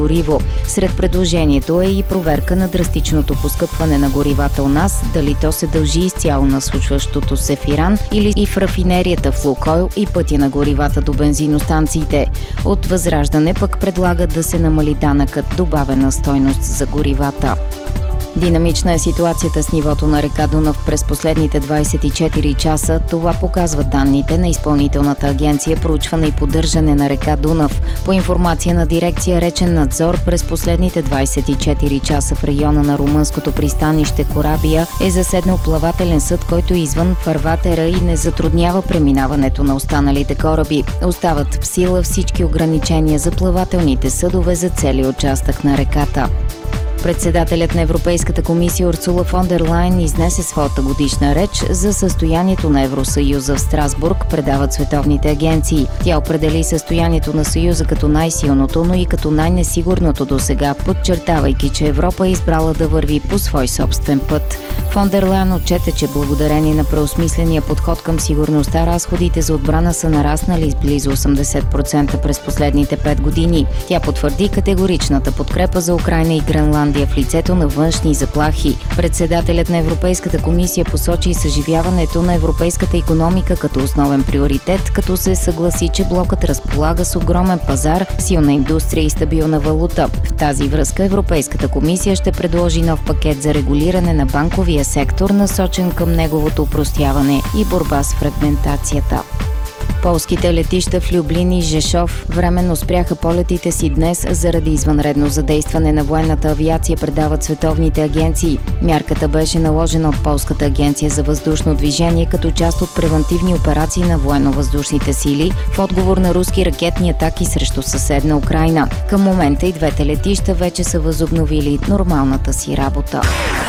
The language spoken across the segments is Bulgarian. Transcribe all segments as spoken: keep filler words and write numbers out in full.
гориво. Сред предложението е и проверка на драстичното поскъпване на горивата у нас, дали то се дължи изцяло на случващото се в Иран или и в рафинерията в Лукойл и пътя на горивата до бензиностанциите. От Възраждане пък предлагат да се намали данъкът добавена стойност за горивата. Динамична е ситуацията с нивото на река Дунав през последните двадесет и четири часа. Това показват данните на Изпълнителната агенция проучване и поддържане на река Дунав. По информация на дирекция Речен надзор, през последните двадесет и четири часа в района на румънското пристанище Корабия е заседнал плавателен съд, който е извън фарватера и не затруднява преминаването на останалите кораби. Остават в сила всички ограничения за плавателните съдове за целия участък на реката. Председателят на Европейската комисия Урсула фон дер Лайен изнесе своята годишна реч за състоянието на Евросъюза в Страсбург, предават световните агенции. Тя определи състоянието на Съюза като най-силното, но и като най-несигурното досега, подчертавайки, че Европа е избрала да върви по свой собствен път. Фон дер Лайен отчете, че благодарение на преосмисления подход към сигурността, разходите за отбрана са нараснали с близо осемдесет процента през последните пет години. Тя потвърди категоричната подкрепа за Украйна и Гренландия в лицето на външни заплахи. Председателят на Европейската комисия посочи и съживяването на европейската икономика като основен приоритет, като се съгласи, че блокът разполага с огромен пазар, силна индустрия и стабилна валута. В тази връзка Европейската комисия ще предложи нов пакет за регулиране на банковия сектор, насочен към неговото опростяване и борба с фрагментацията. Полските летища в Люблин и Жешов временно спряха полетите си днес заради извънредно задействане на военната авиация, предават световните агенции. Мярката беше наложена от Полската агенция за въздушно движение като част от превантивни операции на военно-въздушните сили в отговор на руски ракетни атаки срещу съседна Украйна. Към момента и двете летища вече са възобновили нормалната си работа.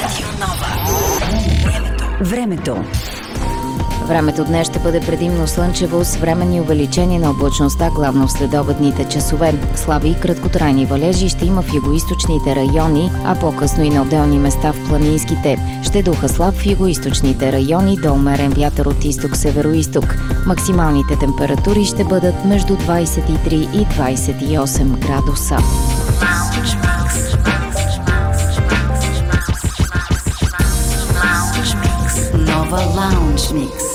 Времето. Времето днес ще бъде предимно слънчево с временни увеличения на облачността, главно в следобедните часове. Слаби и краткотрайни валежи ще има в югоизточните райони, а по-късно и на отделни места в планинските. Ще духа слаб в югоизточните райони до умерен вятър от изток-североизток. Максималните температури ще бъдат между двадесет и три и двадесет и осем градуса. Нова Lounge Mix.